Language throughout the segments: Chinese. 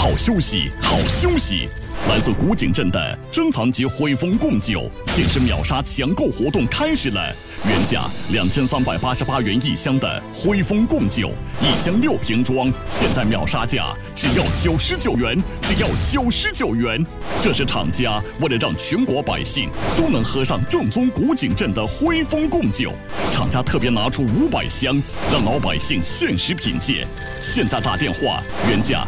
好休息，好休息！来自古井镇的珍藏级汇丰贡酒限时秒杀抢购活动开始了，原价2388元一箱的汇丰贡酒，1箱6瓶装，现在秒杀价只要99元，只要99元。这是厂家为了让全国百姓都能喝上正宗古井镇的汇丰贡酒，厂家特别拿出500箱，让老百姓限时品鉴。现在打电话，原价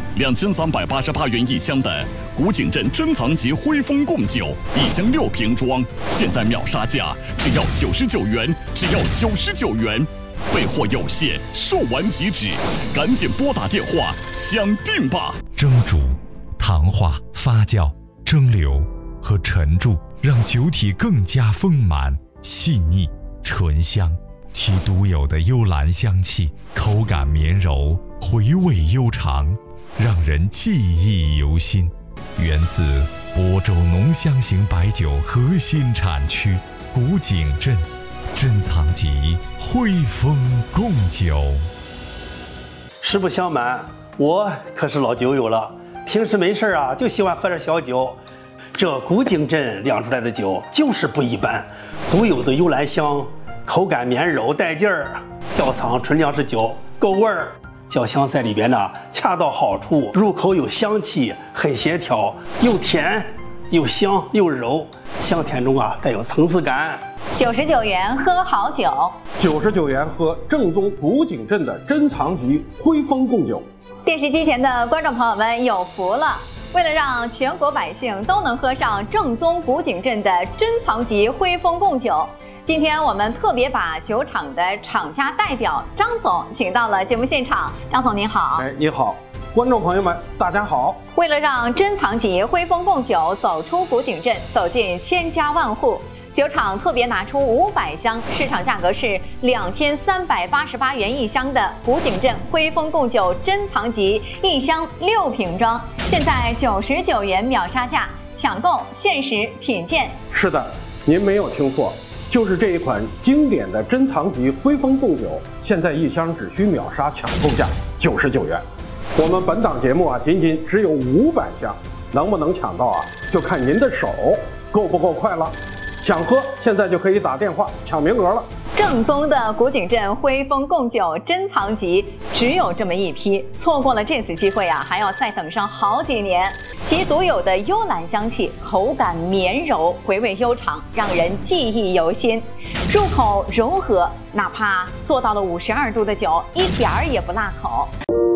2388元一箱的古井镇珍藏级汇丰贡酒，1箱6瓶装，现在秒杀价只要99元，只要99元。备货有限，售完即止，赶紧拨打电话抢订吧！ 蒸煮、糖化、发酵、蒸馏和陈铸，让酒体更加丰满、细腻、醇香。其独有的幽兰香气，口感绵柔，回味悠长，让人记忆犹新。源自亳州浓香型白酒核心产区古井镇珍藏级汇丰贡酒。 实不相瞒，我可是老酒友了，平时没事啊就喜欢喝点小酒。这古井镇酿出来的酒就是不一般，独有的幽兰香，口感绵柔带劲儿，窖藏纯粮食酒，够味儿。酒香在里边呢，恰到好处，入口有香气，很协调，又甜又香又柔，香甜中啊带有层次感。 99元喝好酒 ，99元喝正宗古井镇的珍藏级汇丰贡酒。 电视机前的观众朋友们有福了！为了让全国百姓都能喝上正宗古井镇的珍藏级汇丰贡酒，今天我们特别把酒厂的厂家代表张总请到了节目现场。张总您好。 你好，观众朋友们大家好。 为了让珍藏级汇丰贡酒走出古井镇，走进千家万户，酒厂特别拿出500箱，市场价格是2388元一箱的古井镇汇丰贡酒珍藏级1箱6瓶装，现在99元秒杀价，抢购限时品鉴。 是的，您没有听错，就是这一款经典的珍藏级汇丰贡酒，现在1箱只需秒杀抢购价99元。我们本档节目啊，仅仅只有500箱，能不能抢到啊，就看您的手够不够快了。想喝，现在就可以打电话抢名额了。 正宗的古井镇汇丰贡酒珍藏级只有这么一批，错过了这次机会啊，还要再等上好几年。其独有的幽兰香气，口感绵柔，回味悠长，让人记忆犹新。入口柔和，哪怕做到了52度的酒，一点儿也不辣口。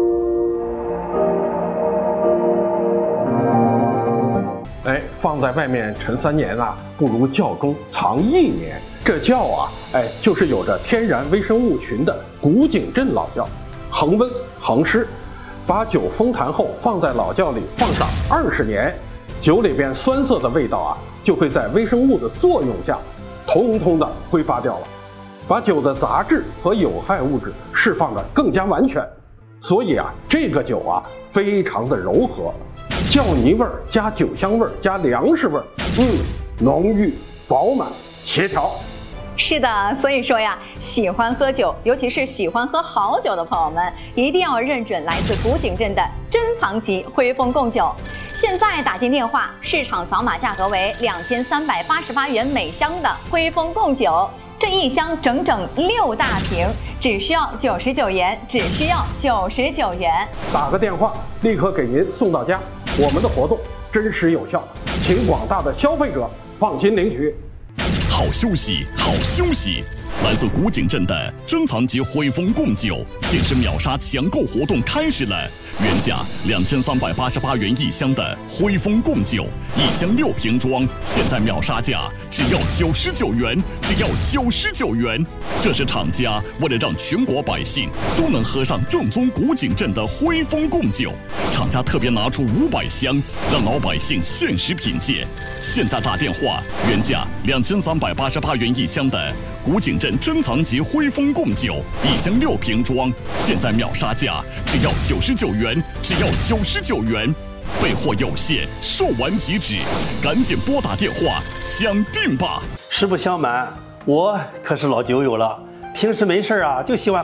放在外面陈3年啊，不如窖中藏1年。这窖啊，就是有着天然微生物群的古井镇老窖，恒温恒湿，把酒封坛后放在老窖里放上20年，酒里边酸涩的味道啊，就会在微生物的作用下，通通的挥发掉了，把酒的杂质和有害物质释放得更加完全。所以啊，这个酒啊，非常的柔和。窖泥味儿加酒香味儿加粮食味儿，浓郁饱满协调。 是的，所以说呀，喜欢喝酒，尤其是喜欢喝好酒的朋友们，一定要认准来自古井镇的珍藏级汇丰贡酒。现在打进电话，市场扫码价格为2388元每箱的汇丰贡酒，这1箱整整6大瓶，只需要99元，只需要99元。 打个电话，立刻给您送到家。我们的活动真实有效，请广大的消费者放心领取。 好休息，好休息！来自古井镇的珍藏级汇丰贡酒限时秒杀抢购活动开始了，原价2388元一箱的汇丰贡酒，1箱6瓶装，现在秒杀价只要99元，只要99元。这是厂家为了让全国百姓都能喝上正宗古井镇的汇丰贡酒，厂家特别拿出500箱，让老百姓限时品鉴。现在打电话，原价2388元一箱的古井镇珍藏级汇丰贡酒，1箱6瓶装，现在秒杀价只要99元，只要99元。备货有限，售完即止，赶紧拨打电话抢订吧！ 实不相瞒，我可是老酒友了，平时没事啊就喜欢